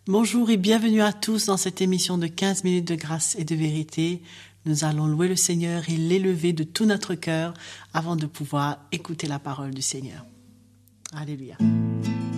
Bonjour et bienvenue à tous dans cette émission de 15 minutes de grâce et de vérité. Nous allons louer le Seigneur et l'élever de tout notre cœur avant de pouvoir écouter la parole du Seigneur. Alléluia.